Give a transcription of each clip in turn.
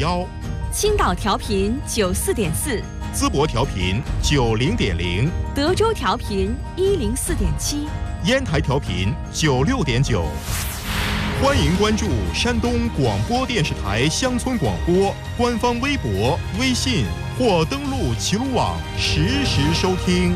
1， 青岛调频94.4， 淄博调频90.0， 德州调频104.7， 烟台调频96.9。欢迎关注山东广播电视台乡村广播官方微博、微信或登录齐鲁网实时收听。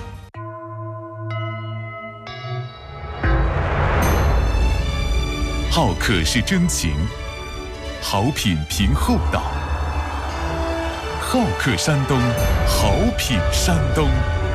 好客是真情，好品凭厚道。好客山东，好品山东。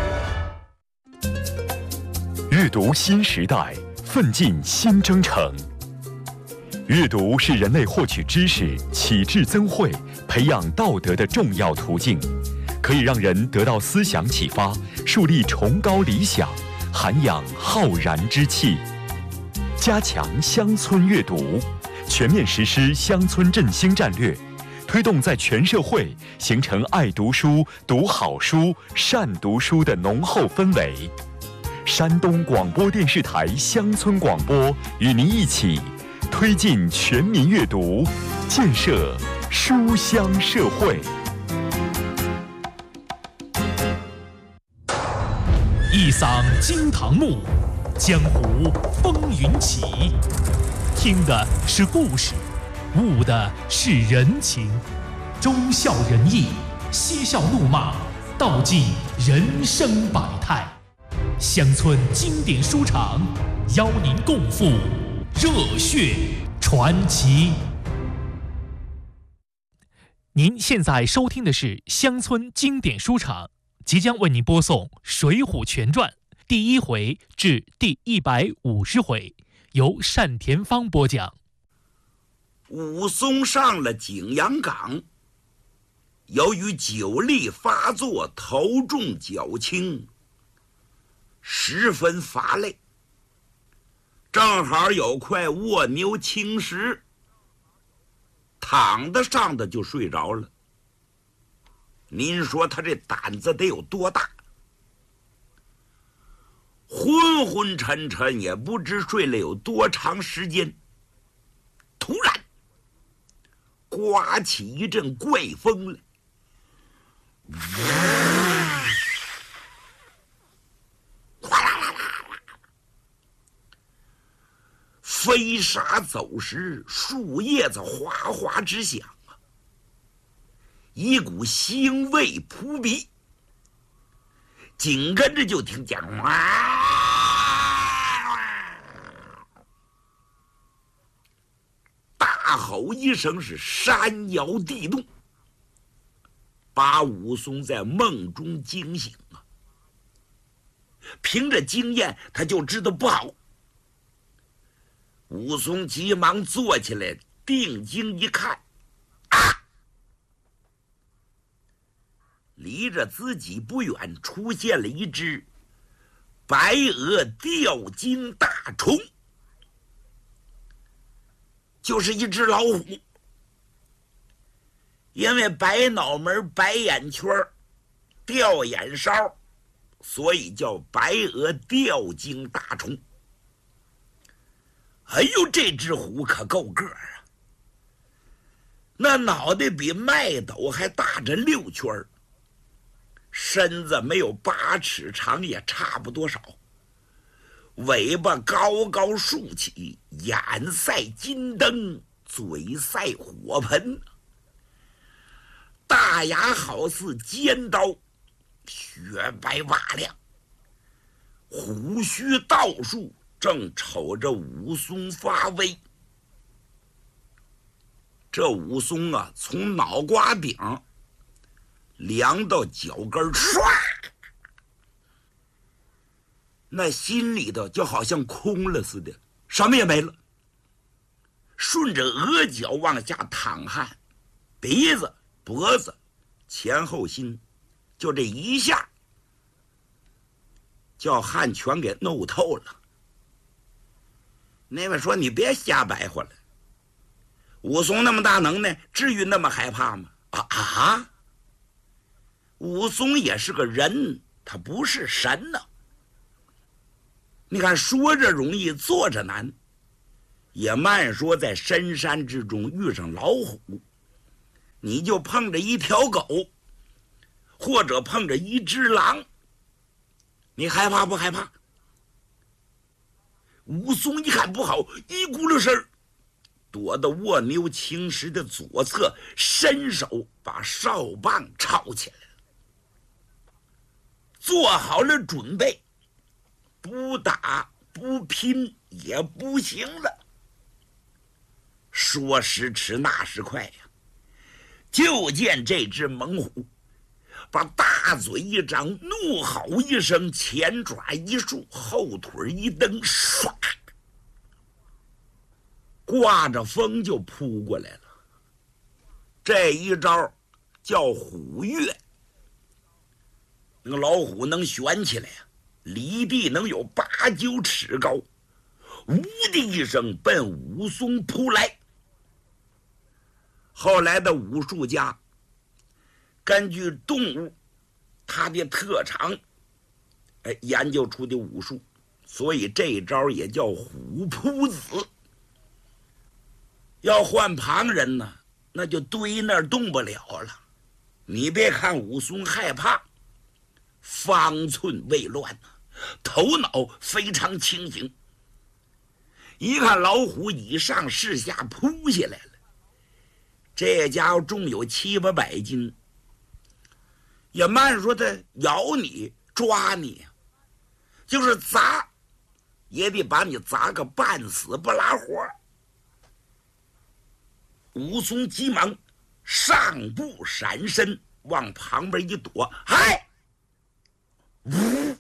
阅读新时代，奋进新征程。阅读是人类获取知识、启智增慧、培养道德的重要途径，可以让人得到思想启发，树立崇高理想，涵养浩然之气。加强乡村阅读，全面实施乡村振兴战略，推动在全社会形成爱读书、读好书、善读书的浓厚氛围。山东广播电视台乡村广播与您一起推进全民阅读，建设书香社会。 一嗓惊堂木，江湖风云起。听的是故事，悟的是人情，忠孝仁义，嬉笑怒骂，道尽人生百态。乡村经典书场，邀您共赴热血传奇。您现在收听的是乡村经典书场，即将为您播送《水浒全传》第1回至第150回，由单田芳播讲。 武松上了景阳冈，由于酒力发作，头重脚轻，十分乏累。正好有块卧牛青石，躺得上的就睡着了。您说他这胆子得有多大？昏昏沉沉，也不知睡了有多长时间。突然刮起一阵怪风来，哗啦啦啦，飞沙走石，树叶子哗哗直响啊！一股腥味扑鼻，紧跟着就听见大吼一声，是山摇地动，把武松在梦中惊醒啊！凭着经验，他就知道不好。武松急忙坐起来，定睛一看，离着自己不远出现了一只白额吊睛大虫，就是一只老虎。因为白脑门、白眼圈、吊眼梢，所以叫白额吊睛大虫。哎呦，这只虎可够个儿啊！那脑袋比麦斗还大着6圈，身子没有8尺长，也差不多少。尾巴高高竖起，眼赛金灯，嘴赛火盆，大牙好似尖刀，雪白瓦亮，胡须倒竖，正瞅着武松发威。这武松啊，从脑瓜顶量到脚跟，唰，那心里头就好像空了似的，什么也没了。顺着额角往下淌汗，鼻子、脖子、前后心，就这一下，叫汗全给弄透了。那位说：“你别瞎白话了，武松那么大能耐，至于那么害怕吗？”武松也是个人，他不是神呢。你看，说着容易，做着难。也慢说在深山之中遇上老虎， 你就碰着一条狗，或者碰着一只狼，你害怕不害怕？武松一看不好，一咕噜声躲到卧牛青石的左侧，伸手把哨棒抄起来了，做好了准备，不打不拼也不行了。说时迟，那时快呀！就见这只猛虎把大嘴一张，怒吼一声，前爪一竖，后腿一蹬，唰，刮着风就扑过来了。这一招叫虎跃，那个老虎能悬起来呀，离地能有8、9尺高，呜的一声奔武松扑来。后来的武术家根据动物它的特长，研究出的武术，所以这一招也叫虎扑子。要换旁人呢，那就堆那儿动不了了。你别看武松害怕，方寸未乱呢，头脑非常清醒。一看老虎以上势下扑下来了，这家伙重有7、800斤，也慢说他咬你抓你，就是砸也得把你砸个半死不拉活。武松急忙上步闪身，往旁边一躲，嗨，呜！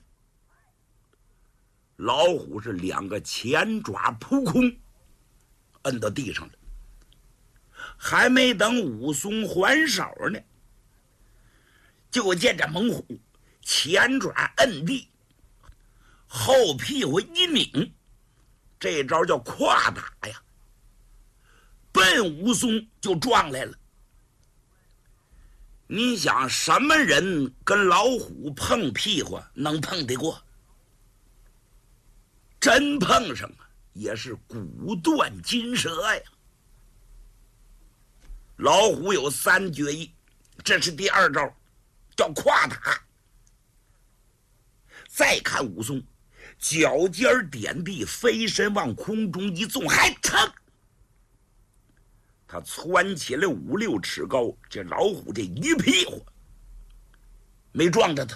老虎是2个前爪扑空，摁到地上了。还没等武松还手呢，就见这猛虎前爪摁地，后屁股一拧，这招叫胯打呀，奔武松就撞来了。你想什么人跟老虎碰屁股能碰得过？真碰上啊，也是骨断筋折呀。老虎有3绝艺，这是第2招，叫胯打。再看武松，脚尖点地，飞身往空中一纵，还噌！他窜起来5、6尺高，这老虎这一屁股没撞着他。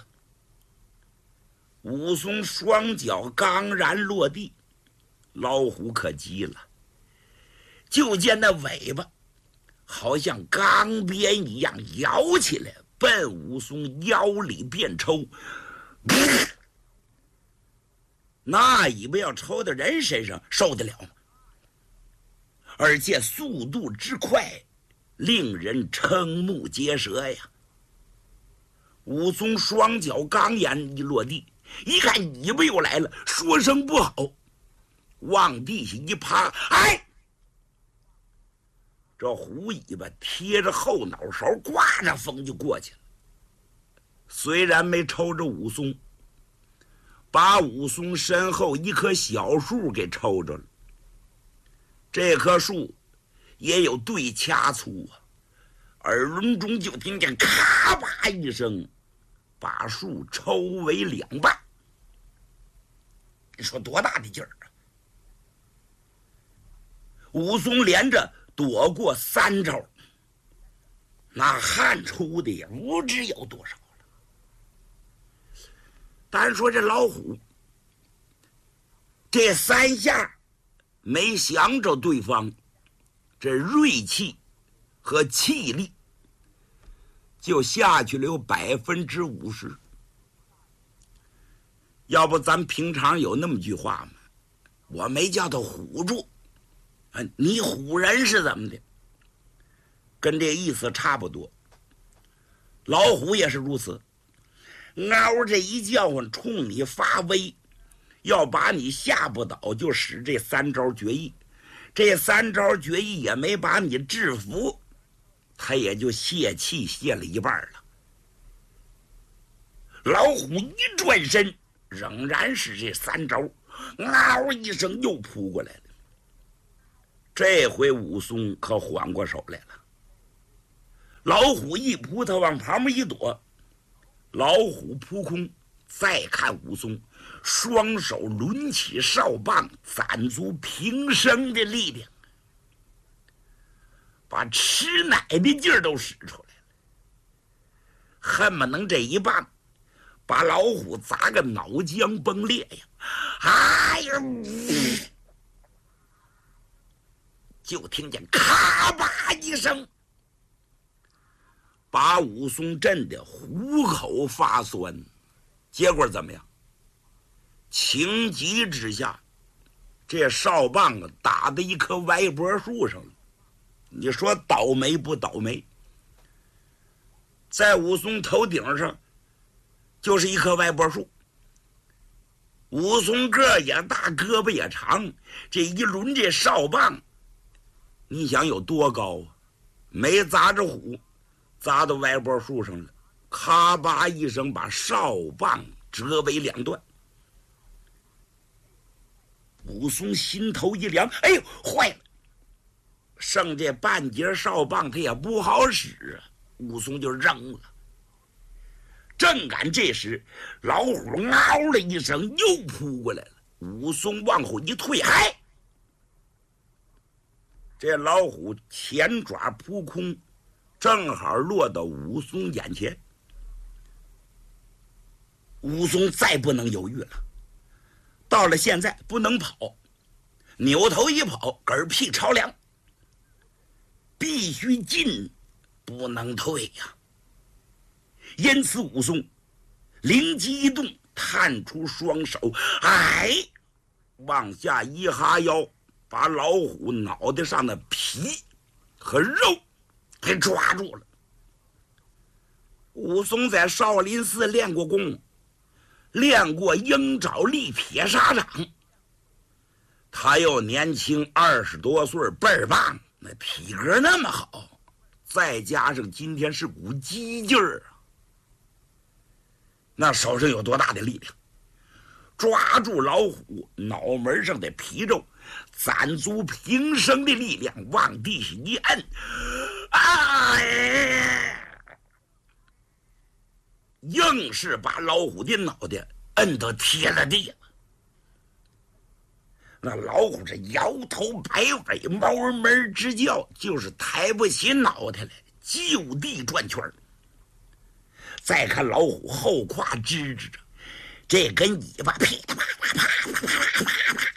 武松双脚刚然落地，老虎可急了，就见那尾巴好像钢鞭一样摇起来，奔武松腰里便抽。那尾巴要抽到人身上，受得了吗？而且速度之快，令人瞠目结舌呀。武松双脚刚沿一落地，一看尾巴又来了，说声不好，往地下一趴，哎！这虎尾巴贴着后脑勺，刮着风就过去了。虽然没抽着武松，把武松身后一棵小树给抽着了。这棵树也有对掐粗啊，耳轮中就听见咔吧一声，把树抽为2半。你说多大的劲儿啊！武松连着躲过3招，那汗出的也不知有多少了。单说这老虎这3下没降着对方，这锐气和气力就下去了有50%。要不咱平常有那么句话吗？我没叫他唬住，你唬人是怎么的？跟这意思差不多。老虎也是如此，嗷这一叫唤，冲你发威，要把你吓不倒，就使这3招绝艺。这3招绝艺也没把你制服，他也就泄气泄了一半了。老虎一转身，仍然是这3招，嗷一声又扑过来了。这回武松可缓过手来了。 老虎一扑，他往旁边一躲，老虎扑空。再看武松，双手抡起哨棒，攒足平生的力量，把吃奶的劲儿都使出来了，恨不能这一棒把老虎砸个脑浆崩裂呀！哎呀！就听见咔吧一声，把武松震得虎口发酸。结果怎么样？情急之下，这哨棒啊打在一棵歪脖树上了。你说倒霉不倒霉？在武松头顶上就是一棵歪脖树。武松个儿也大，胳膊也长，这一抡这哨棒，你想有多高啊？没砸着虎，砸到歪脖树上了，咔吧一声把哨棒折为两段。武松心头一凉，哎呦，坏了！剩这半截哨棒他也不好使啊，武松就扔了。正赶这时，老虎嗷了一声又扑过来了。武松往后一退，嗨！这老虎前爪扑空，正好落到武松眼前。武松再不能犹豫了，到了现在不能跑，扭头一跑，嗝屁朝凉，必须进，不能退呀。因此武松灵机一动，探出双手，哎，往下一哈腰，把老虎脑袋上的皮和肉给抓住了。武松在少林寺练过功，练过鹰爪力撇沙掌，他又年轻20多岁，倍儿棒，那体格那么好，再加上今天是股激劲儿啊，那手上有多大的力量？抓住老虎脑门上的皮肉，攒足平生的力量往地下一摁，硬是把老虎的脑袋摁得贴了地了。那老虎这摇头摆尾，猫门直叫，就是抬不起脑袋来，就地转圈。再看老虎后胯支着，这根尾巴噼里啪啦啪啦啪啦啪啦，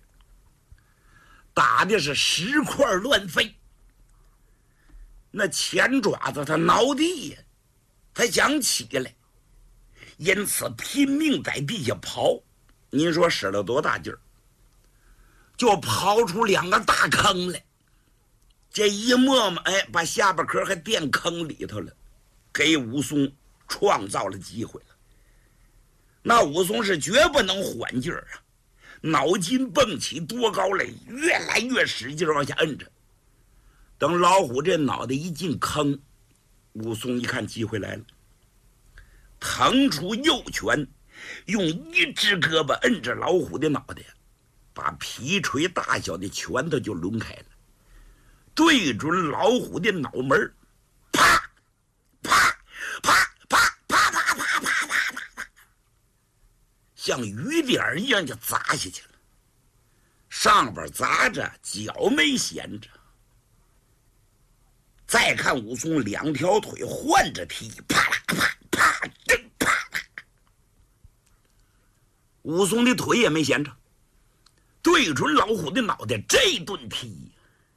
打的是石块乱飞。那前爪子他挠地呀，他想起来，因此拼命在地下刨。您说使了多大劲儿？就刨出2个大坑来。这一磨磨，哎，把下巴壳还垫坑里头了，给武松创造了机会了。那武松是绝不能缓劲儿啊，脑筋蹦起多高来，越来越使劲往下摁着。等老虎这脑袋一进坑，武松一看机会来了，腾出右拳，用一只胳膊摁着老虎的脑袋，把皮锤大小的拳头就抡开了，对准老虎的脑门，啪啪啪啪啪啪啪啪啪啪，像雨点一样就砸下去了。上边砸着，脚没闲着。再看武松2条腿换着踢，啪啦啪啪噔啪啦。武松的腿也没闲着，对准老虎的脑袋这顿踢。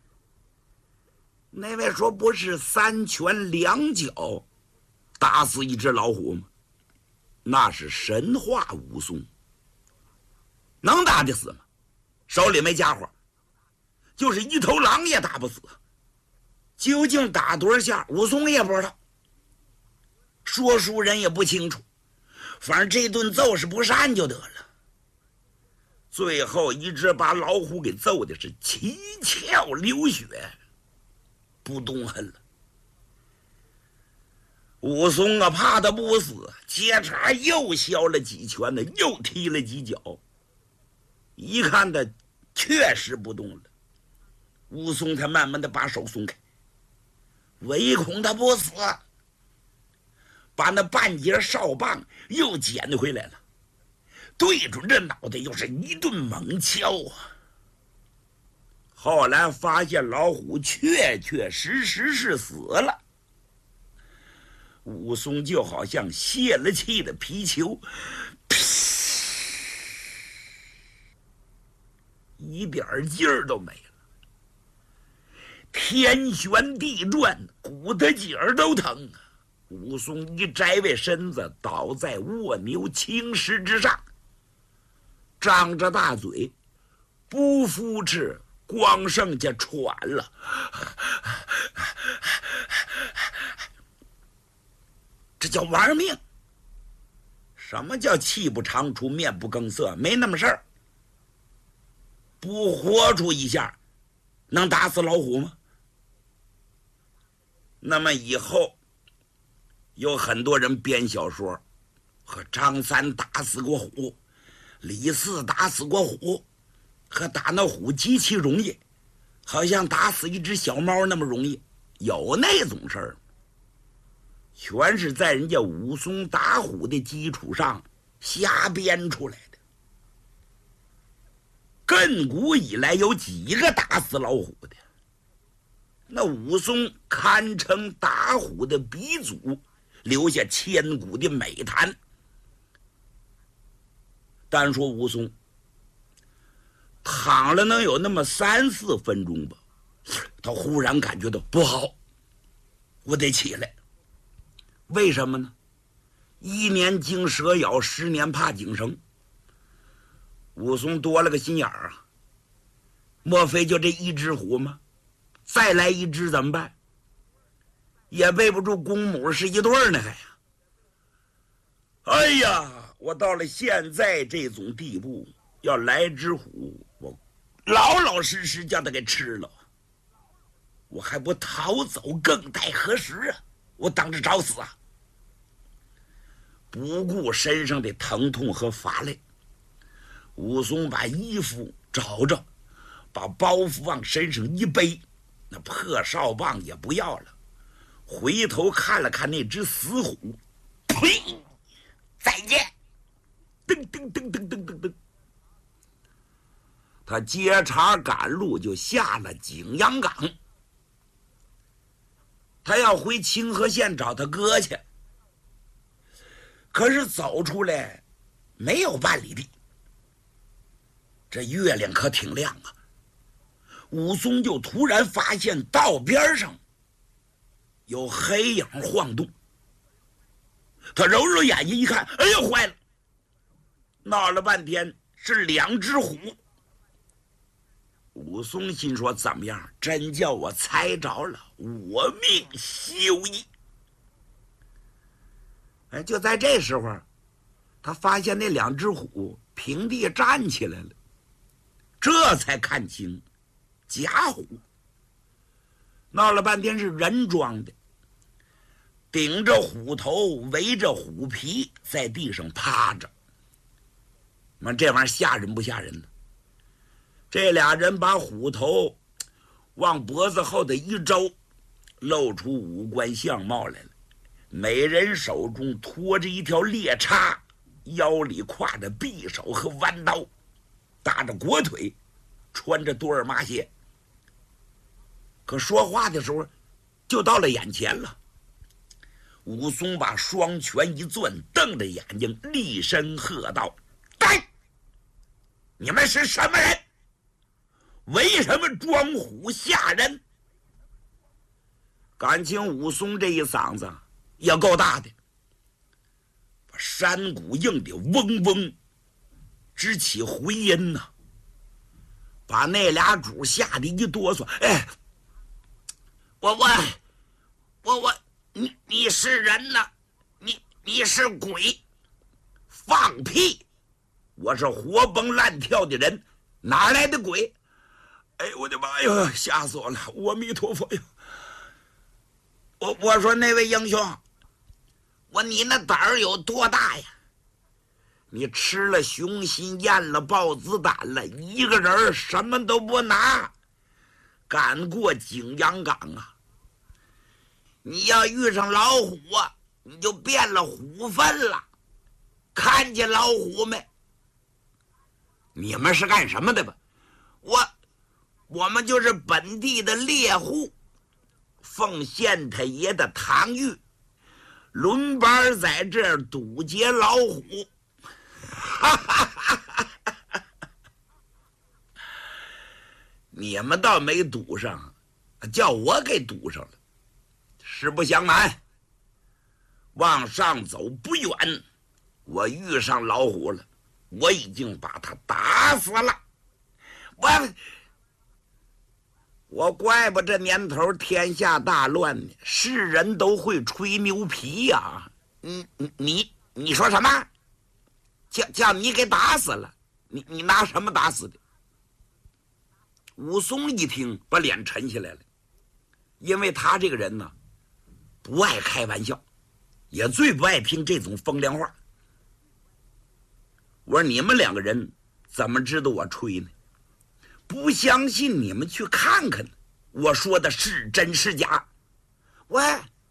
那位说不是3拳2脚打死一只老虎吗？那是神话武松，能打得死吗？手里没家伙，就是一头狼也打不死。究竟打多少下，武松也不知道，说书人也不清楚，反正这顿揍是不善就得了。最后一直把老虎给揍的是七窍流血，不动恨了。武松啊，怕他不死，接茬又削了几拳呢，又踢了几脚。一看他确实不动了，武松才慢慢的把手松开。 唯恐他不死，把那半截哨棒又捡回来了，对准这脑袋又是一顿猛敲啊！后来发现老虎确确实实是死了。武松就好像泄了气的皮球，一点劲儿都没了，天旋地转，骨头节儿都疼啊！武松一摘位身子，倒在卧牛青石之上，张着大嘴，不扶持，光剩下喘了。这叫玩命。什么叫气不长出面不更色？没那么事儿。不活出一下，能打死老虎吗？那么以后有很多人编小说，和张三打死过虎，李四打死过虎，和打那虎极其容易，好像打死一只小猫那么容易，有那种事儿？全是在人家武松打虎的基础上瞎编出来的。亘古以来有几个打死老虎的？那武松堪称打虎的鼻祖，留下千古的美谈。单说武松，躺了能有那么3-4分钟吧，他忽然感觉到不好，我得起来。为什么呢？1年惊蛇咬，10年怕井绳。武松多了个心眼儿啊，莫非就这一只虎吗？再来一只怎么办？也背不住公母是一对儿呢，还呀！哎呀，我到了现在这种地步，要来只虎，我老老实实叫他给吃了，我还不逃走，更待何时啊？我等着找死啊！不顾身上的疼痛和乏累，武松把衣服找着，把包袱往身上一背，那破哨棒也不要了，回头看了看那只死虎，呸！再见！噔噔噔噔噔噔噔，他接茬赶路就下了景阳冈，他要回清河县找他哥去。可是走出来没有半里地，这月亮可挺亮啊。武松就突然发现道边上有黑影晃动，他揉揉眼睛一看，哎呦坏了，闹了半天是2只虎。武松心说怎么样，真叫我猜着了，我命休矣。哎，就在这时候，他发现那2只虎平地站起来了，这才看清假虎。闹了半天是人装的，顶着虎头，围着虎皮，在地上趴着。那这玩意儿吓人不吓人呢？这俩人把虎头往脖子后的一周，露出五官相貌来了。每人手中拖着一条猎叉，腰里挎着匕首和弯刀，搭着裹腿，穿着多尔玛鞋。可说话的时候就到了眼前了。武松把双拳一攥，瞪着眼睛厉声喝道：呆！你们是什么人？为什么装虎吓人？感情武松这一嗓子也够大的，把山谷应得嗡嗡直起回音呐，把那俩主吓得一哆嗦。哎，你是人呐？你是鬼？放屁！我是活蹦乱跳的人，哪来的鬼？哎，我的妈呀，吓死我了！阿弥陀佛呀！我说那位英雄，你那胆儿有多大呀？你吃了雄心，咽了豹子胆了，一个人什么都不拿，赶过景阳冈啊！ 你要遇上老虎啊，你就变了虎粪了。看见老虎没？你们是干什么的吧？我们就是本地的猎户，奉县太爷的堂谕，轮班在这儿堵截老虎。你们倒没堵上，叫我给堵上了。实不相瞒，往上走不远，我遇上老虎了，我已经把他打死了。我怪不这年头天下大乱呢，是人都会吹牛皮呀。你说什么？叫你给打死了？你拿什么打死的？武松一听，把脸沉下来了，因为他这个人呢，不爱开玩笑，也最不爱听这种风凉话。我说你们两个人怎么知道我吹呢？不相信你们去看看，我说的是真是假。喂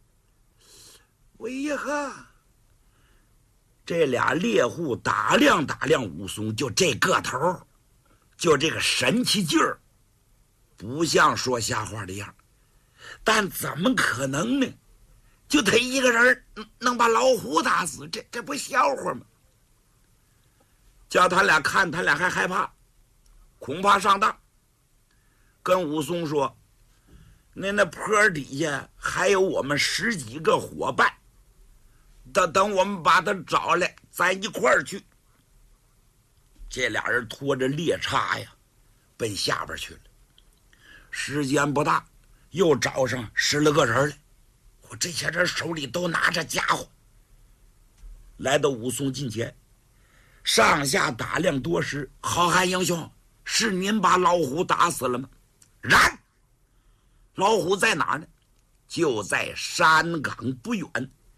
呀呵，这俩猎户打量武松，就这个头，就这个神气劲儿，不像说瞎话的样，但怎么可能呢？就他一个人能把老虎打死，这不笑话吗？叫他俩看，他俩还害怕，恐怕上当。跟武松说，那坡底下还有我们10几个伙伴，等我们把他找来，咱一块儿去。这俩人拖着猎叉呀，奔下边去了。时间不大，又找上10来个人来。我这些人手里都拿着家伙，来到武松近前，上下打量多时。好汉英雄，是您把老虎打死了吗？然，老虎在哪儿呢？就在山岗不远。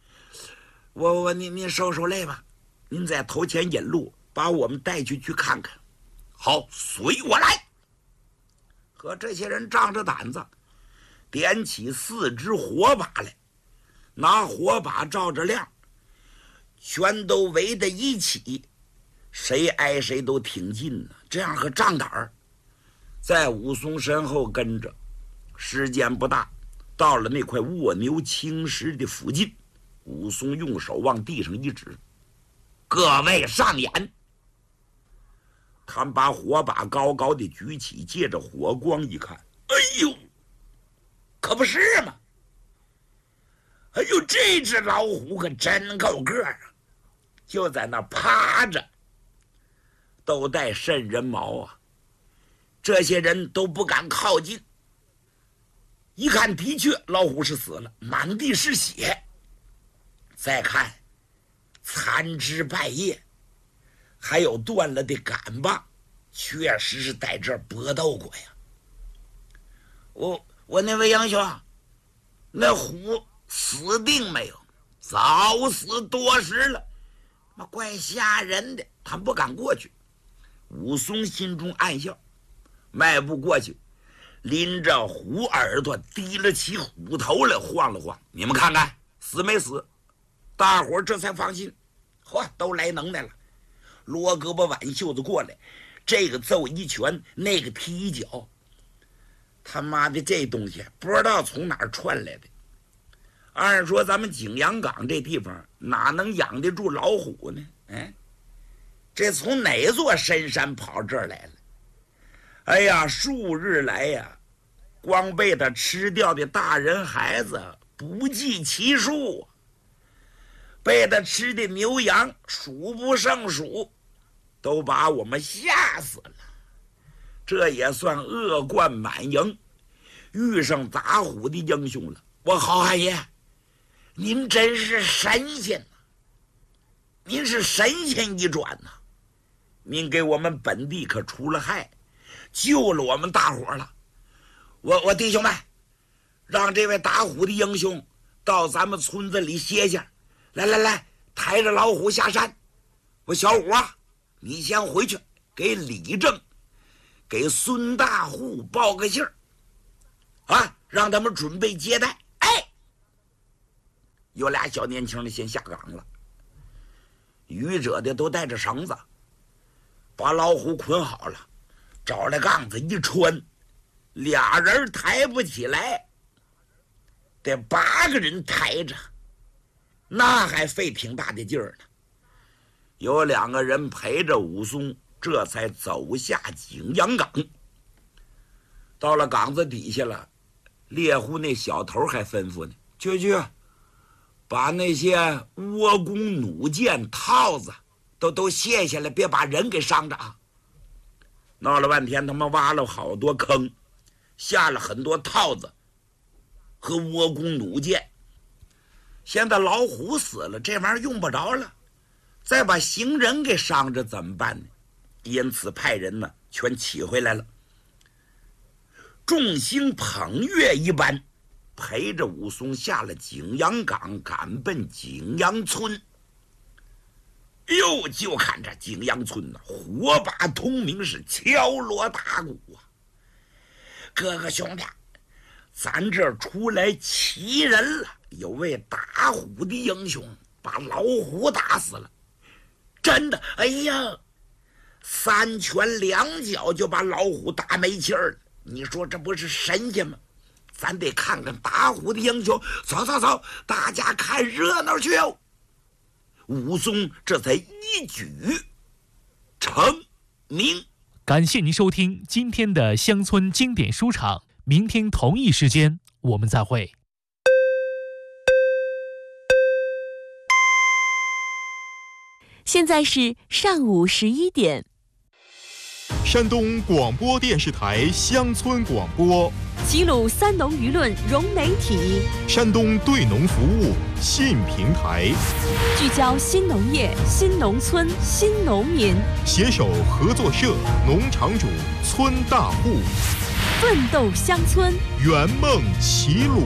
您受累吧，您在头前引路，把我们带去看看。好，随我来。和这些人仗着胆子，点起4支火把来，拿火把照着亮，全都围在一起，谁挨谁都挺近呢，这样和仗胆儿。在武松身后跟着，时间不大，到了那块卧牛青石的附近，武松用手往地上一指：“各位上眼！”他们把火把高高的举起，借着火光一看，哎呦，可不是嘛！哎呦，这只老虎可真够个啊，就在那趴着，都带瘆人毛啊！这些人都不敢靠近。一看，的确老虎是死了，满地是血。再看残枝败叶，还有断了的杆棒，确实是在这儿搏斗过呀。我那位英雄，那虎死定没有？早死多时了，那怪吓人的，他不敢过去。武松心中暗笑，迈步过去，拎着虎耳朵，提了起虎头来，晃了晃。你们看看死没死？大伙儿这才放心。嚯，都来能耐了，罗胳膊挽袖子过来，这个揍一拳，那个踢一脚。他妈的，这东西不知道从哪儿传来的。按说咱们景阳冈这地方哪能养得住老虎呢？这从哪座深山跑这儿来了？哎呀，数日来呀，光被他吃掉的大人孩子不计其数，被他吃的牛羊数不胜数，都把我们吓死了。这也算恶贯满盈，遇上打虎的英雄了。我好汉爷，您真是神仙呐！您是神仙一转呐！您给我们本地可除了害，救了我们大伙了。我弟兄们，让这位打虎的英雄到咱们村子里歇下。来，抬着老虎下山。我小五啊，你先回去给李正、给孙大户报个信儿啊，让他们准备接待。 有俩小年轻的先下岗了，渔者的都带着绳子，把老虎捆好了，找来杠子一穿，俩人抬不起来，得8个人抬着，那还费挺大的劲儿呢。有2个人陪着武松，这才走下景阳冈。到了岗子底下了，猎户那小头还吩咐呢：“去，把那些倭弓弩箭套子都卸下来，别把人给伤着啊！”闹了半天，他们挖了好多坑，下了很多套子和倭弓弩箭。现在老虎死了，这玩意儿用不着了，再把行人给伤着怎么办呢？因此派人呢全起回来了，众星捧月一般，陪着武松下了景阳冈，赶奔景阳村。哟，就看这景阳村呢，火把通明，是敲锣打鼓啊！哥哥兄弟，咱这儿出来奇人了，有位打虎的英雄把老虎打死了，真的！哎呀，3拳2脚就把老虎打没气儿了。你说这不是神仙吗？咱得看看打虎的英雄。走，大家看热闹去哟！武松这才一举成名。 感谢您收听今天的乡村经典书场，明天同一时间我们再会。 现在是上午11点。 山东广播电视台乡村广播， 齐鲁3农舆论融媒体， 山东对农服务信平台， 聚焦新农业、新农村、新农民， 携手合作社、农场主、村大户， 奋斗乡村， 圆梦齐鲁。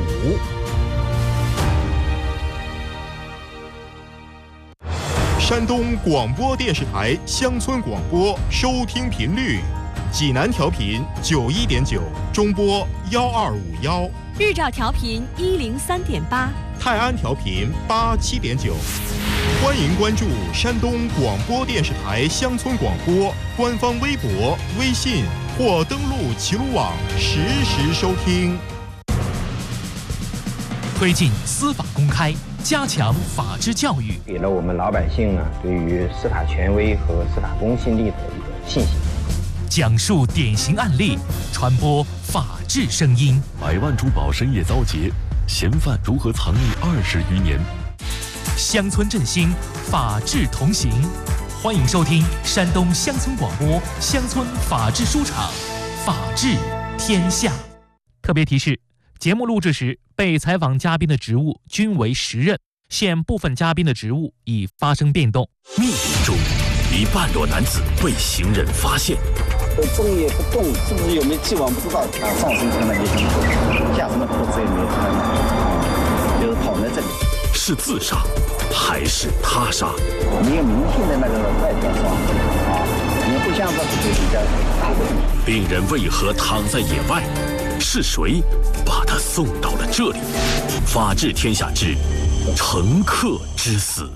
山东广播电视台乡村广播收听频率：济南调频91.9，中波1251； 日照调频103.8， 泰安调频87.9。欢迎关注山东广播电视台乡村广播官方微博、微信或登录齐鲁网实时收听。 推进司法公开，加强法治教育， 给了我们老百姓呢对于司法权威和司法公信力的一个信心。 讲述典型案例，传播法治声音。 100万珠宝深夜遭劫，嫌犯如何藏匿20余年？ 乡村振兴，法治同行。欢迎收听山东乡村广播乡村法治书场，法治天下。特别提示：节目录制时，被采访嘉宾的职务均为实任，现部分嘉宾的职务已发生变动。 密林中，一半裸男子被行人发现， 动也不动，是不是有没有既往不知道？上身穿了一身裤，下身的裤子也没有穿，就是躺在这里。 是自杀还是他杀？ 没有明显的那个外表上也不像这是比较大的。 病人为何躺在野外？是谁把他送到了这里？法治天下之乘客之死。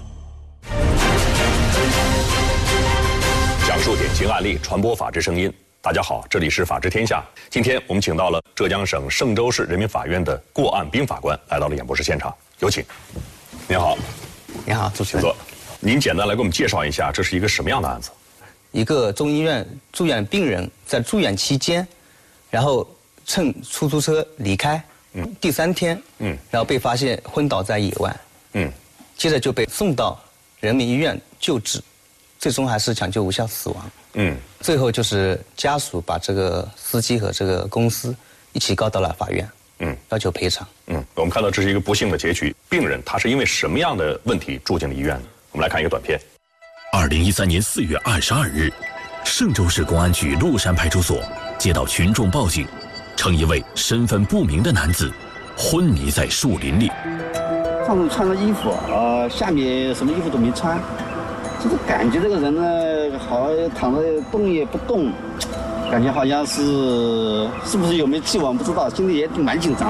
讲述典型案例，传播法治声音。大家好，这里是法治天下。今天我们请到了浙江省嵊州市人民法院的过案兵法官来到了演播室现场，有请。您好。 你好，主持人。 您简单来给我们介绍一下，这是一个什么样的案子？ 一个中医院住院病人在住院期间，然后乘出租车离开，第3天，然后被发现昏倒在野外，接着就被送到人民医院救治，最终还是抢救无效死亡，最后就是家属把这个司机和这个公司一起告到了法院，要求赔偿。 我们看到这是一个不幸的结局，病人他是因为什么样的问题住进了医院呢？我们来看一个短片。2013年4月22日，嵊州市公安局麓山派出所接到群众报警，称一位身份不明的男子昏迷在树林里。 上面穿了衣服，下面什么衣服都没穿，就是感觉这个人呢，好像躺着动也不动，感觉好像是不是有没有既往不知道，心里也蛮紧张的。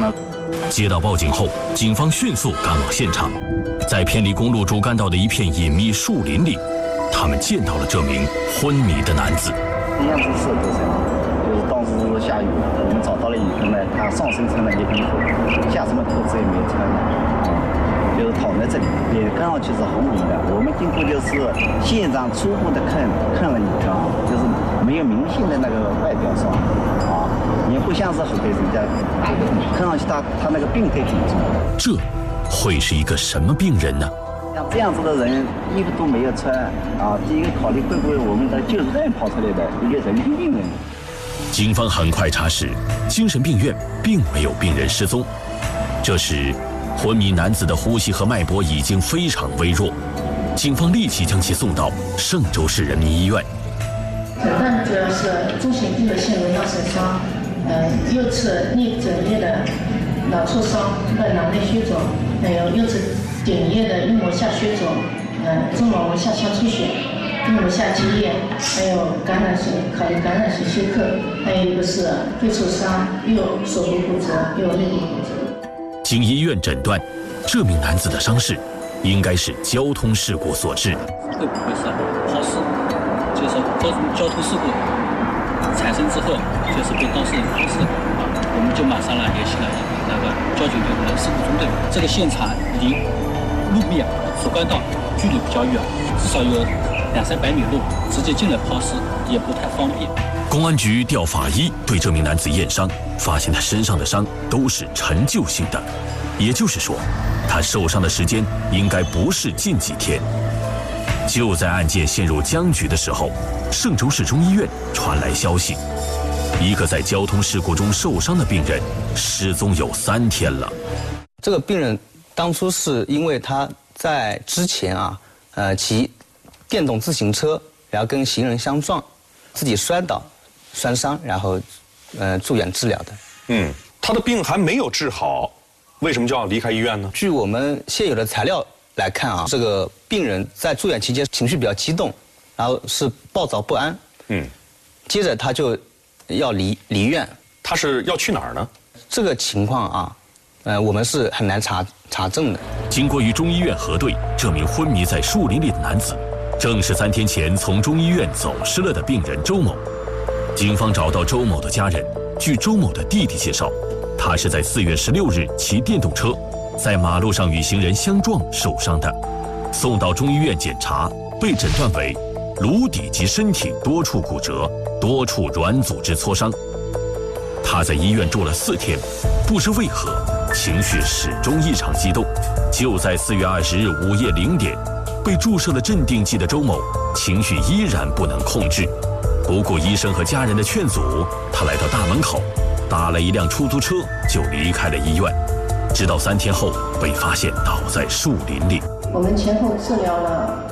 接到报警后，警方迅速赶往现场，在偏离公路主干道的一片隐秘树林里，他们见到了这名昏迷的男子。 一样是射头身，就是当时下雨，我们找到了以后呢，他上身穿了一根裤，下身的裤子也没穿的，就是躺在这里，也看上去是红红的。我们经过就是现场初步的看了以后，就是没有明显的那个外表上，也不像是后备人家，看上去他那个病态挺重。 这会是一个什么病人呢？ 像这样子的人，衣服都没有穿第一个考虑会不会我们的救助站跑出来的一个人精病人。 警方很快查实，精神病院并没有病人失踪。这时，昏迷男子的呼吸和脉搏已经非常微弱，警方立即将其送到嵊州市人民医院。 诊断主要是中型硬的线纹脑损伤，右侧颞枕叶的脑挫伤和脑内血肿，还有右侧顶叶的硬膜下血肿，中脑膜下腔出血，硬膜下积液，还有考虑感染性休克，还有一个是肺挫伤，右手部骨折，右肋骨骨折。 经医院诊断，这名男子的伤势应该是交通事故所致。 会不会是抛尸？就是各种交通事故产生之后，就是被当事人抛尸，我们就马上联系了那个交警队的事故中队。这个现场离路面主干道距离比较远，至少有200-300米路，直接进来抛尸也不太方便。 公安局调法医对这名男子验伤，发现他身上的伤都是陈旧性的，也就是说，他受伤的时间应该不是近几天。就在案件陷入僵局的时候，嵊州市中医院传来消息，一个在交通事故中受伤的病人失踪有3天了。 这个病人当初是因为他在之前骑电动自行车，然后跟行人相撞，自己摔倒摔伤，然后住院治疗的。 他的病还没有治好，为什么就要离开医院呢？ 据我们现有的材料来看这个病人在住院期间情绪比较激动，然后是暴躁不安。接着他就要离院。 他是要去哪儿呢？ 这个情况我们是很难查证的。 经过与中医院核对，这名昏迷在树林里的男子，正是3天前从中医院走失了的病人周某。警方找到周某的家人，据周某的弟弟介绍，他是在4月16日骑电动车，在马路上与行人相撞受伤的，送到中医院检查，被诊断为颅底及身体多处骨折，多处软组织挫伤。他在医院住了4天，不知为何情绪始终异常激动。就在4月20日午夜0点，被注射了镇定剂的周某情绪依然不能控制，不顾医生和家人的劝阻，他来到大门口，打了一辆出租车就离开了医院，直到3天后被发现倒在树林里。 我们前后治疗了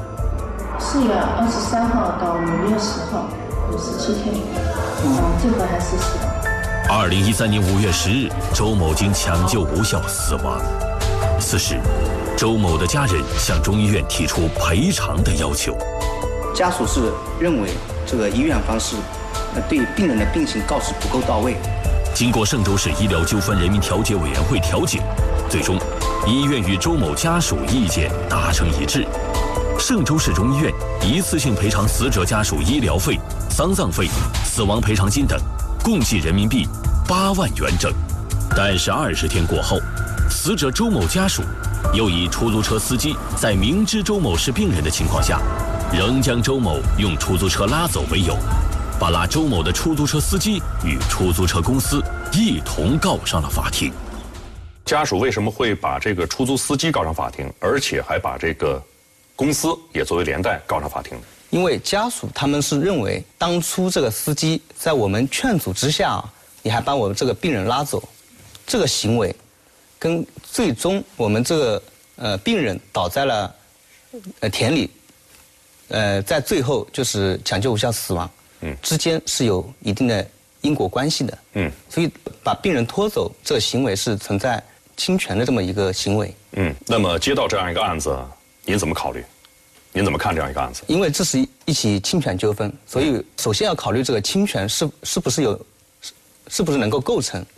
4月23号到5月10号，有17天，最后还是死了。 2013年5月10日，周某经抢救无效死亡。此时，周某的家人向中医院提出赔偿的要求。 家属是认为这个医院方式对病人的病情告知不够到位。 经过嵊州市医疗纠纷人民调解委员会调解，最终医院与周某家属意见达成一致，嵊州市中医院一次性赔偿死者家属医疗费、丧葬费、死亡赔偿金等，共计人民币8万元整。但是20天过后，死者周某家属又以出租车司机在明知周某是病人的情况下，仍将周某用出租车拉走为由，把拉周某的出租车司机与出租车公司一同告上了法庭。 家属为什么会把这个出租司机告上法庭，而且还把这个公司也作为连带告上法庭呢？ 因为家属他们是认为，当初这个司机在我们劝阻之下，你还把我们这个病人拉走，这个行为跟最终我们这个病人倒在了田里，在最后就是抢救无效死亡，之间是有一定的因果关系的。所以把病人拖走这个行为是存在侵权的这么一个行为。 那么接到这样一个案子，您怎么考虑？您怎么看这样一个案子？ 因为这是一起侵权纠纷，所以首先要考虑这个侵权是不是能够构成。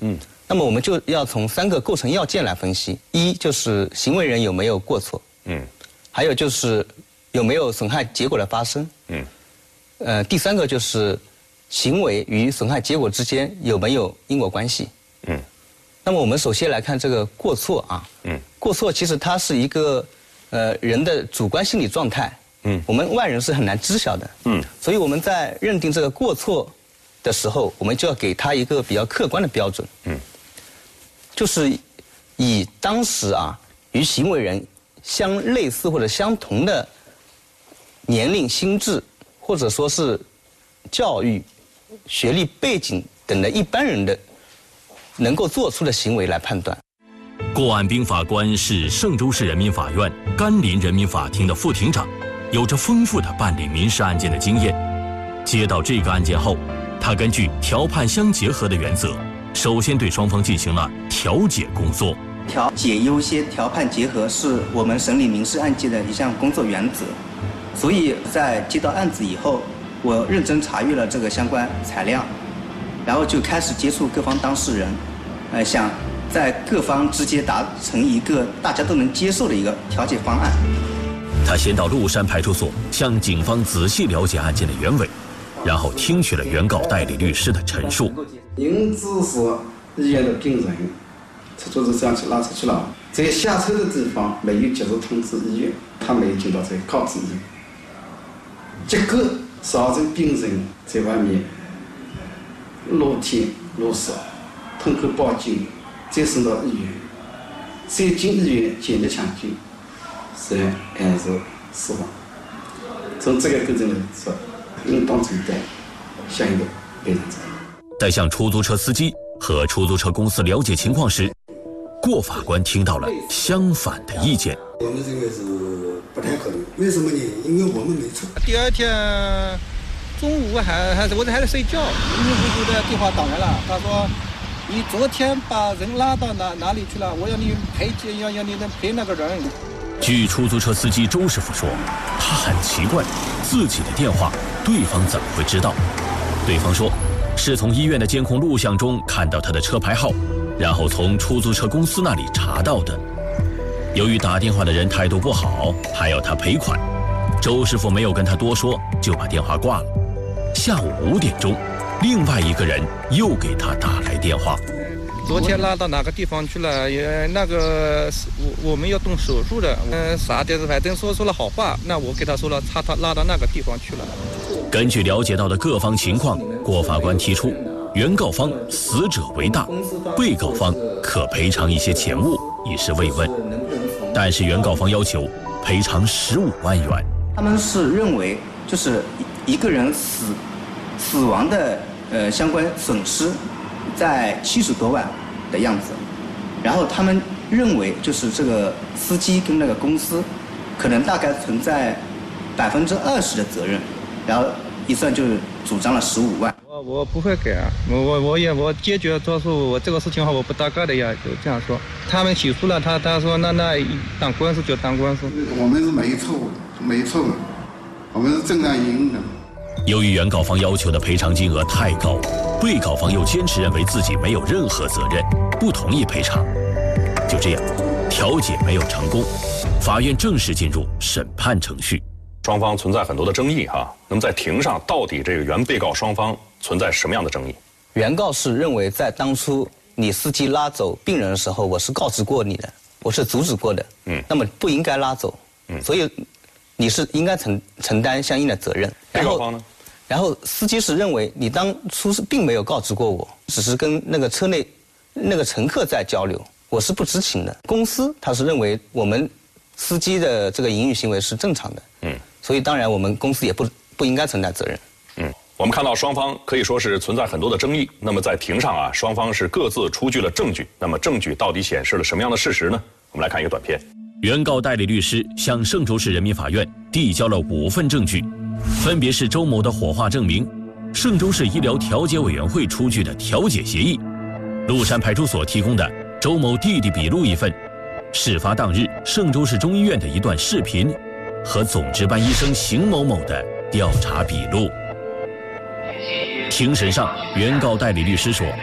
那么我们就要从3个构成要件来分析：一就是行为人有没有过错，还有就是有没有损害结果的发生，第3个就是行为与损害结果之间有没有因果关系，那么我们首先来看这个过错啊，过错其实它是一个人的主观心理状态，我们外人是很难知晓的，所以我们在认定这个过错的时候，我们就要给他一个比较客观的标准，就是以当时与行为人相类似或者相同的年龄、心智，或者说是教育、学历背景等的一般人的能够做出的行为来判断。 过案兵法官是嵊州市人民法院甘霖人民法庭的副庭长，有着丰富的办理民事案件的经验。接到这个案件后，他根据调判相结合的原则，首先对双方进行了调解工作。 调解优先，调判结合是我们审理民事案件的一项工作原则。所以在接到案子以后，我认真查阅了这个相关材料，然后就开始接触各方当事人，想在各方之间达成一个大家都能接受的一个调解方案。 他先到麓山派出所向警方仔细了解案件的原委，然后听取了原告代理律师的陈述。 因指示医院的病人出租车上去拉出去了，在下车的地方没有及时通知医院，他没有尽到这个告知义务，结果造成病人在外面露天露宿，通过报警再送到医院，再进医院检验抢救，是安置死亡。从这个构成来说，应当承担相应的赔偿责任。 在向出租车司机和出租车公司了解情况时，郭法官听到了相反的意见。 我们认为是不太可能，为什么呢？因为我们没错。 第二天中午我还在睡觉，迷迷糊糊的电话打来了，他说你昨天把人拉到哪里去了？我要你赔，要你能赔那个人。 据出租车司机周师傅说，他很奇怪，自己的电话对方怎么会知道？对方说是从医院的监控录像中看到他的车牌号，然后从出租车公司那里查到的。由于打电话的人态度不好，还要他赔款，周师傅没有跟他多说，就把电话挂了。下午5点钟，另外一个人又给他打来电话。 昨天拉到哪个地方去了？那个我们要动手术的，啥的，反正说了好话。那我给他说了，他拉到那个地方去了。 根据了解到的各方情况，郭法官提出，原告方死者为大，被告方可赔偿一些钱物以示慰问，但是原告方要求赔偿15万元。 他们是认为就是一个人死亡的相关损失在70多万的样子，然后他们认为就是这个司机跟那个公司可能大概存在20%的责任，然后一算就是主张了15万。 我不会给啊，我坚决做出我这个事情的话我不搭嘎的呀，就这样说。他们起诉了他说那当官司就当官司。 我们是没错的，我们是正当赢的。 由于原告方要求的赔偿金额太高，被告方又坚持认为自己没有任何责任，不同意赔偿。就这样，调解没有成功，法院正式进入审判程序。 双方存在很多的争议哈，那么在庭上到底这个原被告双方存在什么样的争议？ 原告是认为在当初你司机拉走病人的时候，我是告知过你的，我是阻止过的，那么不应该拉走，所以你是应该承担相应的责任。 被告方呢？ 然后司机是认为你当初是并没有告知过我，只是跟那个车内那个乘客在交流，我是不知情的。公司他是认为我们司机的这个营运行为是正常的，所以当然我们公司也不应该承担责任。 我们看到双方可以说是存在很多的争议。那么在庭上啊，双方是各自出具了证据。那么证据到底显示了什么样的事实呢？我们来看一个短片。 原告代理律师向嵊州市人民法院递交了5份证据，分别是周某的火化证明、嵊州市医疗调解委员会出具的调解协议、麓山派出所提供的周某弟弟笔录1份、事发当日嵊州市中医院的一段视频和总值班医生邢某某的调查笔录。庭审上，原告代理律师说，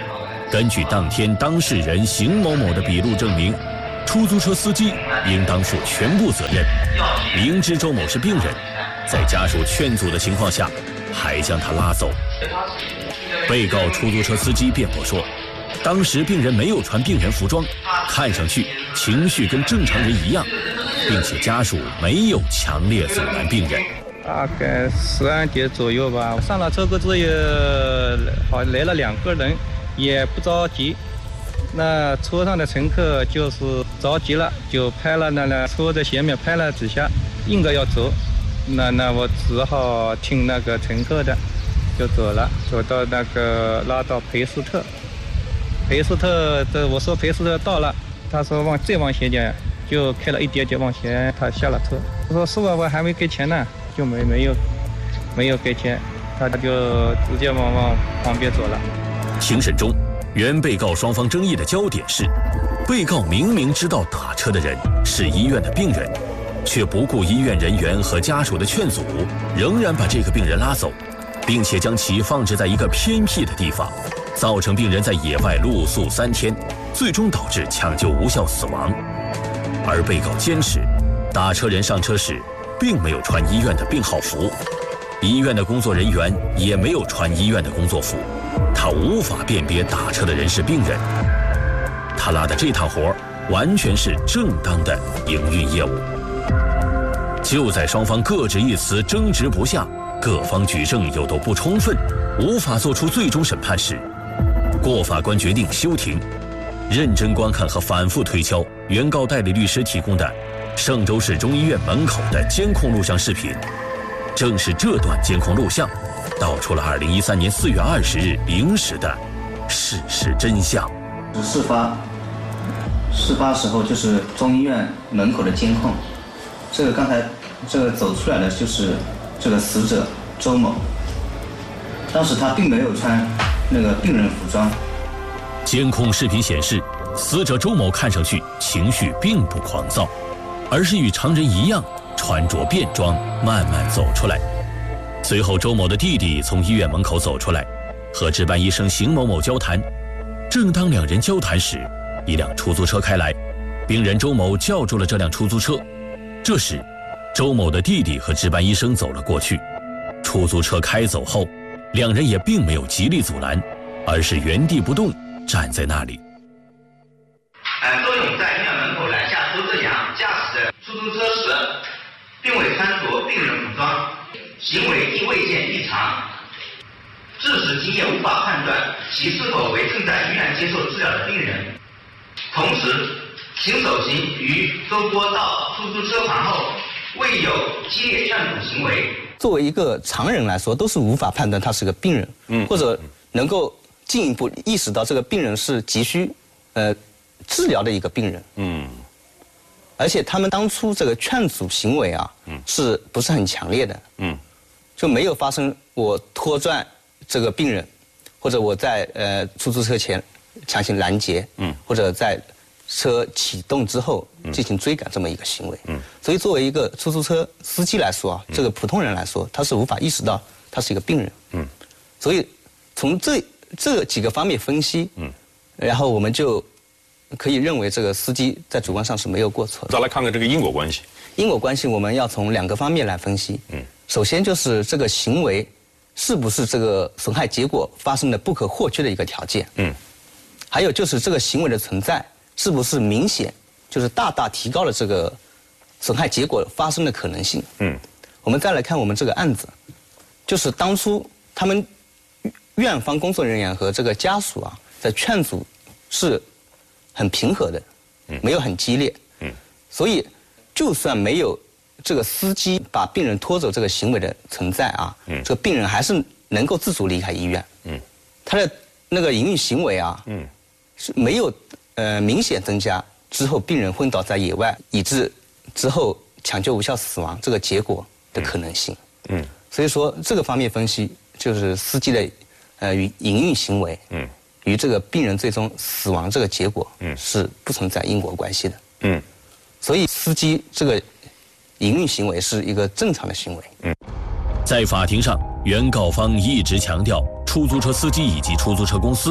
根据当天当事人邢某某的笔录证明，出租车司机应当负全部责任。明知周某是病人，在家属劝阻的情况下，还将他拉走。被告出租车司机辩驳说，当时病人没有穿病人服装，看上去情绪跟正常人一样，并且家属没有强烈阻拦病人。 大概12点左右吧，上了车过之后好来了2个人，也不着急。那车上的乘客就是着急了，就拍了那车在前面拍了几下，硬着要走。那我只好听那个乘客的，就走了，走到那个拉到培斯特。我说培斯特到了，他说再往前点，就开了一点点往前，他下了车。我说师傅，我还没给钱呢，就没有给钱，他就直接往旁边走了。 庭审中，原被告双方争议的焦点是，被告明明知道打车的人是医院的病人，却不顾医院人员和家属的劝阻，仍然把这个病人拉走，并且将其放置在一个偏僻的地方，造成病人在野外露宿3天，最终导致抢救无效死亡。而被告坚持，打车人上车时并没有穿医院的病号服，医院的工作人员也没有穿医院的工作服，他无法辨别打车的人是病人。他拉的这趟活完全是正当的营运业务。就在双方各执一词、争执不下，各方举证又都不充分，无法作出最终审判时，过法官决定休庭。认真观看和反复推敲原告代理律师提供的嵊州市中医院门口的监控录像视频，正是这段监控录像道出了2013年4月20日0时的事实真相。 事发时候就是中医院门口的监控，刚才走出来的就是这个死者周某，当时他并没有穿那个病人服装。 监控视频显示，死者周某看上去情绪并不狂躁，而是与常人一样穿着便装，慢慢走出来。随后周某的弟弟从医院门口走出来，和值班医生邢某某交谈。正当两人交谈时，一辆出租车开来，病人周某叫住了这辆出租车。这时周某的弟弟和值班医生走了过去。出租车开走后，两人也并没有极力阻拦，而是原地不动站在那里。 周勇在医院门口拦下周正阳驾驶的出租车时，并未穿着病人服装，行为亦未见异常。至时今也无法判断其是否为正在医院接受治疗的病人。同时，秦守行于周波到出租车旁后未有激烈劝阻行为。 作为一个常人来说，都是无法判断他是个病人，或者能够进一步意识到这个病人是急需治疗的一个病人。而且他们当初这个劝阻行为啊，是不是很强烈的？就没有发生我拖拽这个病人，或者我在出租车前强行拦截，或者在车启动之后进行追赶这么一个行为。所以作为一个出租车司机来说啊，这个普通人来说，他是无法意识到他是一个病人。所以从这几个方面分析，然后我们就可以认为这个司机在主观上是没有过错的。 再来看看这个因果关系。 因果关系我们要从2个方面来分析。首先就是这个行为是不是这个损害结果发生的不可或缺的一个条件。还有就是这个行为的存在是不是明显，就是大大提高了这个损害结果发生的可能性。我们再来看我们这个案子，就是当初他们院方工作人员和这个家属啊，在劝阻是很平和的，没有很激烈。所以就算没有这个司机把病人拖走这个行为的存在啊，这个病人还是能够自主离开医院。他的那个营运行为啊，是没有明显增加之后病人昏倒在野外，以致之后抢救无效死亡这个结果的可能性。所以说这个方面分析，就是司机的营运行为，与这个病人最终死亡这个结果，是不存在因果关系的。所以司机这个营运行为是一个正常的行为。 在法庭上，原告方一直强调出租车司机以及出租车公司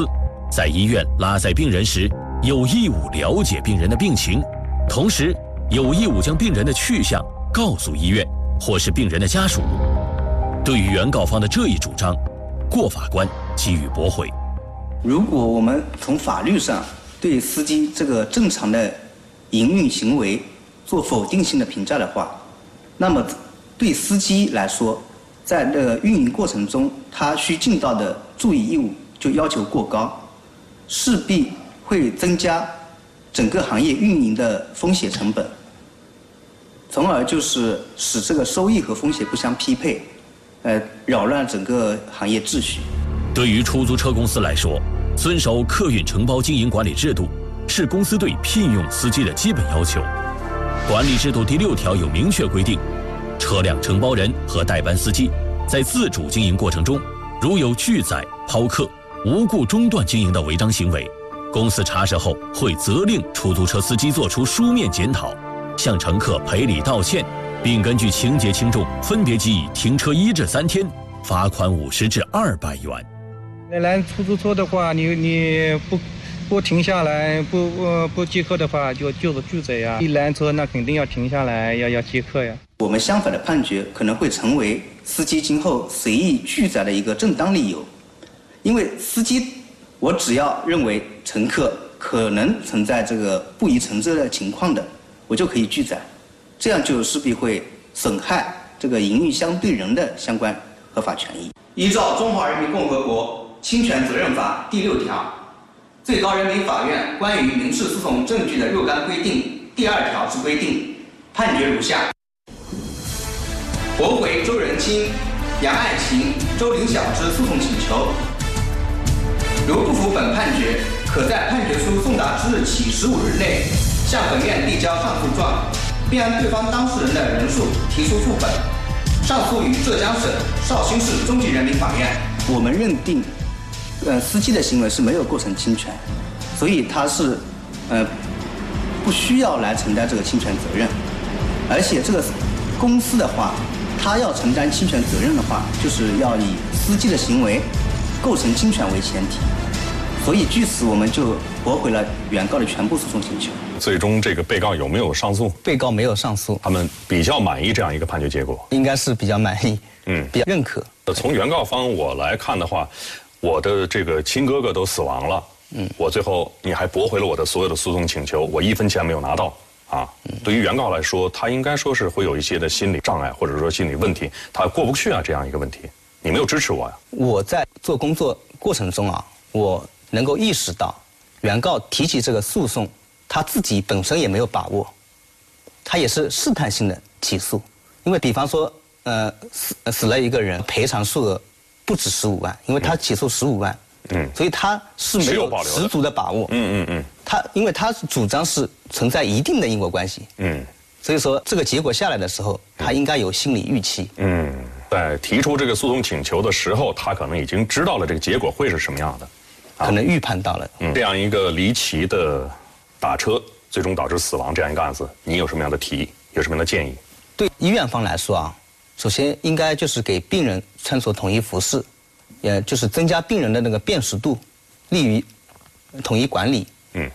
在医院拉载病人时，有义务了解病人的病情，同时有义务将病人的去向告诉医院或是病人的家属。对于原告方的这一主张，郭法官给予驳回。 如果我们从法律上对司机这个正常的营运行为做否定性的评价的话，那么对司机来说，在这个运营过程中，他需尽到的注意义务就要求过高，势必会增加整个行业运营的风险成本，从而就是使这个收益和风险不相匹配，扰乱整个行业秩序。 对于出租车公司来说，遵守客运承包经营管理制度是公司对聘用司机的基本要求。管理制度第6条有明确规定，车辆承包人和代班司机在自主经营过程中，如有拒载、抛客、无故中断经营的违章行为，公司查实后会责令出租车司机作出书面检讨，向乘客赔礼道歉，并根据情节轻重分别给予停车1至3天，罚款50至200元。 那拦出租车的话，你不停下来，不接客的话，就是拒载呀。一拦车那肯定要停下来，要接客呀。 我们相反的判决可能会成为司机今后随意拒载的一个正当理由，因为司机，我只要认为乘客可能存在这个不宜乘车的情况的，我就可以拒载，这样就势必会损害这个营运相对人的相关合法权益。依照《中华人民共和国侵权责任法》第6条，最高人民法院关于民事诉讼证据的若干规定第2条之规定，判决如下：驳回周仁清、杨爱琴、周林晓之诉讼请求。如不服本判决，可在判决书送达之日起15日内，向本院递交上诉状，并按对方当事人的人数提出副本，上诉于浙江省绍兴市中级人民法院。我们认定，司机的行为是没有构成侵权，所以他是，不需要来承担这个侵权责任。而且这个公司的话，他要承担侵权责任的话，就是要以司机的行为构成侵权为前提。所以据此，我们就驳回了原告的全部诉讼请求。 最终这个被告有没有上诉？ 被告没有上诉。 他们比较满意这样一个判决结果？ 应该是比较满意，比较认可。 从原告方我来看的话，我的这个亲哥哥都死亡了，我最后你还驳回了我的所有的诉讼请求，我1分钱没有拿到啊。对于原告来说，他应该说是会有一些的心理障碍，或者说心理问题，他过不去啊这样一个问题。你没有支持我呀？ 我在做工作过程中啊，我能够意识到，原告提起这个诉讼，他自己本身也没有把握，他也是试探性的起诉，因为比方说，死了一个人，赔偿数额不止15万，因为他起诉15万，所以他是没有十足的把握，因为他主张是存在一定的因果关系，所以说这个结果下来的时候，他应该有心理预期， 在提出这个诉讼请求的时候，他可能已经知道了这个结果会是什么样的。 可能预判到了， 这样一个离奇的打车，最终导致死亡这样一个案子，你有什么样的提议？有什么样的建议？ 对医院方来说啊，首先应该就是给病人穿着统一服饰，也就是增加病人的那个辨识度，利于统一管理。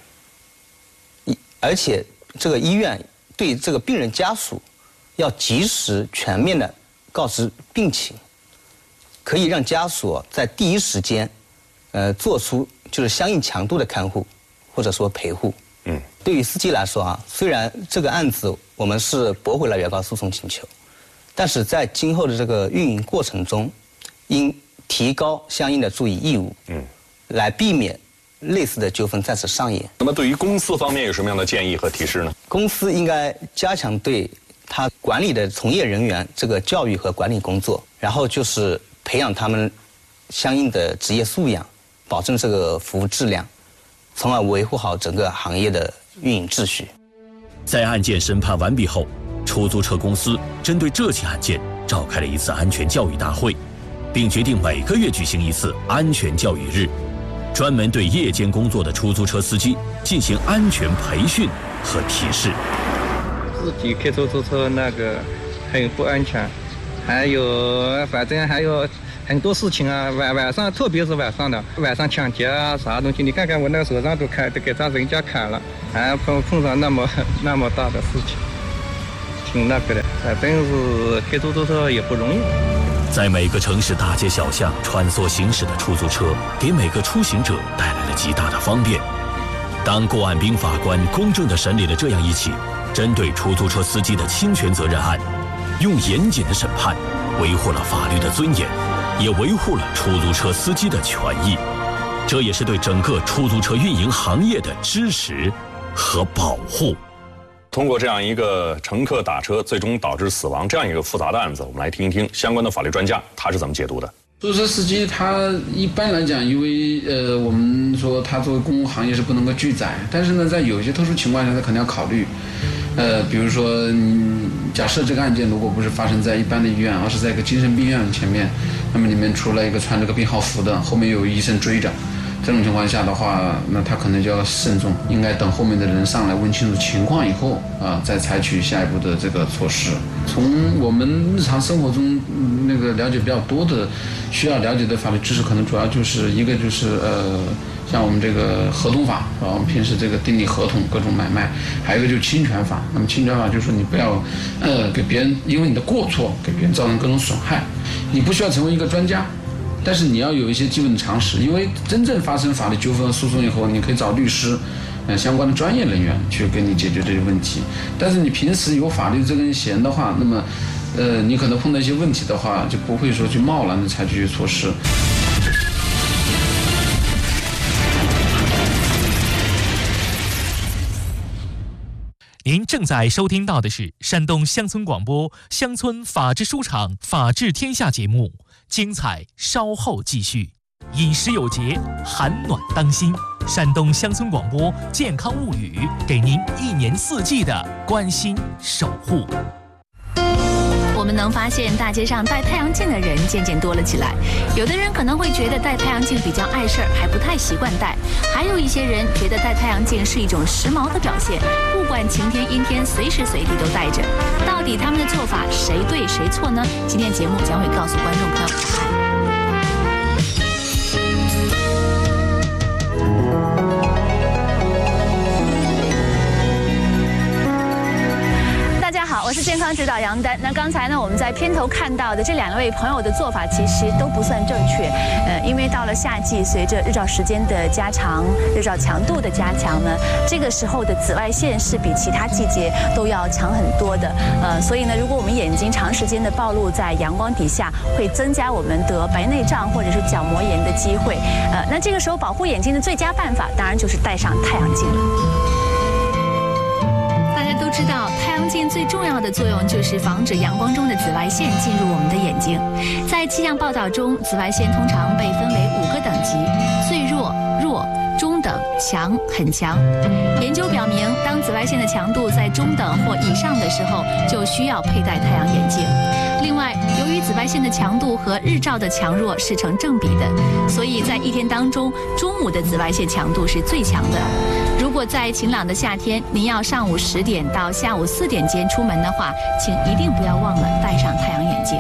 而且这个医院对这个病人家属要及时全面的告知病情，可以让家属在第一时间。做出就是相应强度的看护，或者说陪护。对于司机来说啊，虽然这个案子我们是驳回了原告诉讼请求，但是在今后的这个运营过程中，应提高相应的注意义务，来避免类似的纠纷再次上演。 那么对于公司方面有什么样的建议和提示呢？ 公司应该加强对他管理的从业人员这个教育和管理工作，然后就是培养他们相应的职业素养。保证这个服务质量，从而维护好整个行业的运营秩序。 在案件审判完毕后，出租车公司针对这起案件召开了一次安全教育大会，并决定每个月举行一次安全教育日，专门对夜间工作的出租车司机进行安全培训和提示。 自己开出租车那个很不安全，还有反正还有很多事情啊，晚上特别是晚上的，晚上抢劫啊啥东西，你看看我那个手上都给他人家砍了，还碰上那么大的事情，挺那个的，真是开出租车也不容易。 在每个城市大街小巷穿梭行驶的出租车，给每个出行者带来了极大的方便。当过案兵法官公正地审理了这样一起针对出租车司机的侵权责任案，用严谨的审判维护了法律的尊严，也维护了出租车司机的权益，这也是对整个出租车运营行业的支持和保护。 通过这样一个乘客打车最终导致死亡这样一个复杂的案子，我们来听一听相关的法律专家他是怎么解读的。 出租车司机他一般来讲，因为我们说他作为公共行业是不能够拒载，但是呢，在有一些特殊情况下，他肯定要考虑，比如说假设这个案件如果不是发生在一般的医院，而是在一个精神病院前面，那么里面出来一个穿这个病号服的，后面有医生追着，这种情况下的话，那他可能就要慎重，应该等后面的人上来问清楚情况以后再采取下一步的这个措施。从我们日常生活中那个了解比较多的需要了解的法律知识，可能主要就是一个就是像我们这个合同法我们平时这个订立合同各种买卖，还有一个就是侵权法。那么侵权法就是说你不要给别人因为你的过错给别人造成各种损害，你不需要成为一个专家，但是你要有一些基本的常识，因为真正发生法律纠纷和诉讼以后，你可以找律师相关的专业人员去给你解决这些问题。但是你平时有法律这根弦的话，那么你可能碰到一些问题的话，就不会说去贸然的采取措施。 您正在收听到的是山东乡村广播乡村法治书场法治天下节目，精彩稍后继续。饮食有节，寒暖当心。山东乡村广播健康物语，给您1年4季的关心守护。 我们能发现大街上戴太阳镜的人渐渐多了起来，有的人可能会觉得戴太阳镜比较碍事儿，还不太习惯戴，还有一些人觉得戴太阳镜是一种时髦的表现，不管晴天阴天，随时随地都戴着。到底他们的做法谁对谁错呢？今天节目将会告诉观众朋友答案。好，我是健康指导杨丹。那刚才呢，我们在片头看到的这2位朋友的做法其实都不算正确。因为到了夏季，随着日照时间的加长、日照强度的加强呢，这个时候的紫外线是比其他季节都要强很多的。所以呢，如果我们眼睛长时间的暴露在阳光底下，会增加我们得白内障或者是角膜炎的机会。那这个时候保护眼睛的最佳办法，当然就是戴上太阳镜了。都知道，太阳镜最重要的作用就是防止阳光中的紫外线进入我们的眼睛。在气象报道中，紫外线通常被分为5个等级：最弱、弱、中等、强、很强。研究表明，当紫外线的强度在中等或以上的时候，就需要佩戴太阳眼镜。另外，由于紫外线的强度和日照的强弱是成正比的，所以在一天当中，中午的紫外线强度是最强的。如果在晴朗的夏天，您要上午10点到下午4点间出门的话，请一定不要忘了戴上太阳眼镜。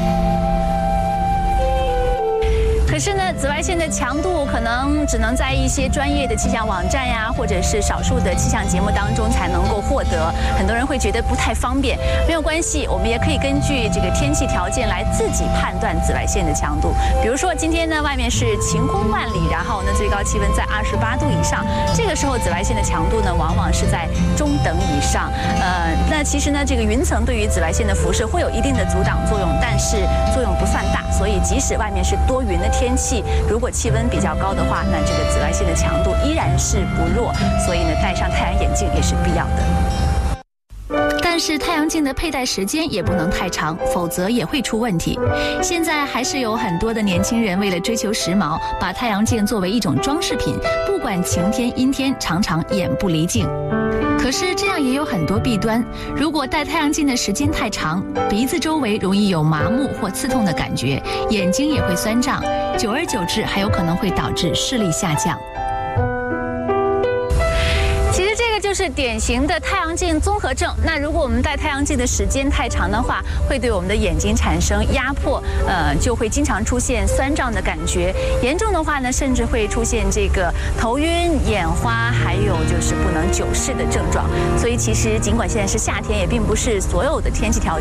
可是呢，紫外线的强度可能只能在一些专业的气象网站呀，或者是少数的气象节目当中才能够获得。很多人会觉得不太方便，没有关系，我们也可以根据这个天气条件来自己判断紫外线的强度。比如说今天呢，外面是晴空万里，然后呢最高气温在28度以上，这个时候紫外线的强度呢往往是在中等以上。那其实呢，这个云层对于紫外线的辐射会有一定的阻挡作用，但是作用不算大，所以即使外面是多云的天气，如果气温比较高的话，那这个紫外线的强度依然是不弱，所以呢，戴上太阳眼镜也是必要的。但是太阳镜的佩戴时间也不能太长，否则也会出问题。现在还是有很多的年轻人为了追求时髦，把太阳镜作为一种装饰品，不管晴天阴天，常常眼不离镜。可是这样也有很多弊端，如果戴太阳镜的时间太长，鼻子周围容易有麻木或刺痛的感觉，眼睛也会酸胀，久而久之还有可能会导致视力下降。 就是典型的太阳镜综合症。那如果我们戴太阳镜的时间太长的话，会对我们的眼睛产生压迫，就会经常出现酸胀的感觉。严重的话呢，甚至会出现这个头晕、眼花，还有就是不能久视的症状。所以其实尽管现在是夏天，也并不是所有的天气条件